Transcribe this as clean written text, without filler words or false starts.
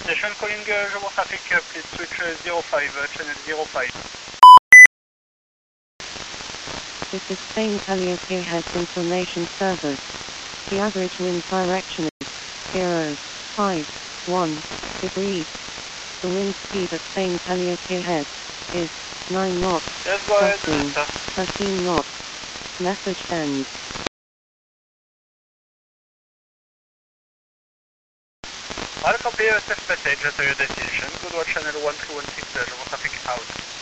Station calling Jevo traffic, please switch 05, channel 05. This is Spain Calliope Heads Information Service. The average wind direction is 051 degrees. The wind speed at Spain Calliope Heads is 9 knots. Yes, go ahead. 13 knots. Message ends. I'll copy a test message to your destination. Good watch channel 1316, Jevo traffic out.